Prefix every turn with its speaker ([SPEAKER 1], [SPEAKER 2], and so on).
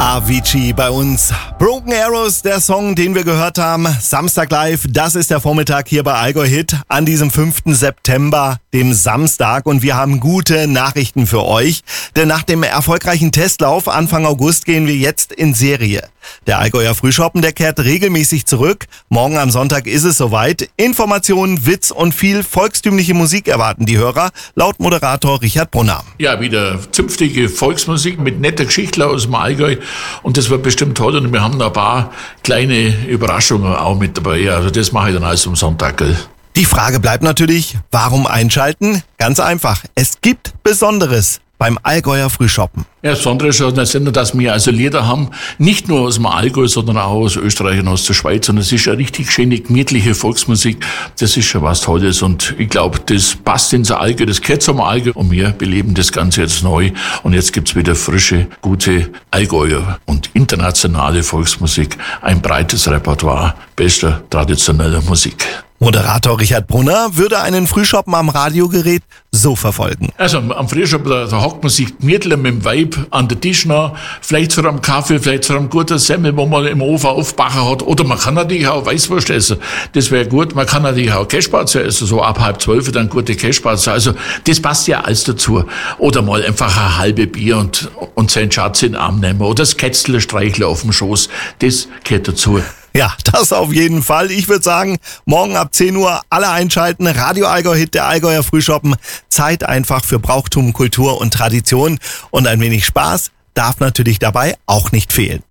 [SPEAKER 1] Avicii bei uns. Broken Arrows, der Song, den wir gehört haben. Samstag live, das ist der Vormittag hier bei Allgäu Hit an diesem 5. September, dem Samstag. Und wir haben gute Nachrichten für euch. Denn nach dem erfolgreichen Testlauf Anfang August gehen wir jetzt in Serie. Der Allgäuer Frühschoppen, der kehrt regelmäßig zurück. Morgen am Sonntag ist es soweit. Informationen, Witz und viel volkstümliche Musik erwarten die Hörer, laut Moderator Richard Brunner.
[SPEAKER 2] Ja, wieder zünftige Volksmusik mit netter Geschichtler aus dem Allgäu. Und das wird bestimmt toll. Und wir haben noch ein paar kleine Überraschungen auch mit dabei. Also das mache ich dann alles am Sonntag, gell?
[SPEAKER 1] Die Frage bleibt natürlich, warum einschalten? Ganz einfach, es gibt Besonderes beim Allgäuer Frühschoppen.
[SPEAKER 2] Ja, das Besondere ist ja, dass wir also Lieder haben, nicht nur aus dem Allgäu, sondern auch aus Österreich und aus der Schweiz. Und es ist ja richtig schöne, gemütliche Volksmusik. Das ist schon was Tolles. Und ich glaube, das passt ins Allgäu, das gehört zum Allgäu. Und wir beleben das Ganze jetzt neu. Und jetzt gibt's wieder frische, gute Allgäuer und internationale Volksmusik. Ein breites Repertoire bester traditioneller Musik.
[SPEAKER 1] Moderator Richard Brunner würde einen Frühschoppen am Radiogerät so verfolgen.
[SPEAKER 2] Also am Frühschoppen, da hockt man sich gemütlich mit dem Weib an den Tisch nach, vielleicht zu einem Kaffee, vielleicht zu einem guten Semmel, wo man im Ofen aufbacken hat. Oder man kann natürlich auch Weißwurst essen. Das wäre gut. Man kann natürlich auch Käsespätzle essen, so ab 11:30 dann gute Käsespätzle. Also das passt ja alles dazu. Oder mal einfach ein halbe Bier und seinen Schatz in den Arm nehmen. Oder das Kätzle streicheln auf dem Schoß. Das gehört dazu.
[SPEAKER 1] Ja, das auf jeden Fall. Ich würde sagen, morgen ab 10 Uhr alle einschalten. Radio Allgäu Hit, der Allgäuer Frühschoppen. Zeit einfach für Brauchtum, Kultur und Tradition. Und ein wenig Spaß darf natürlich dabei auch nicht fehlen.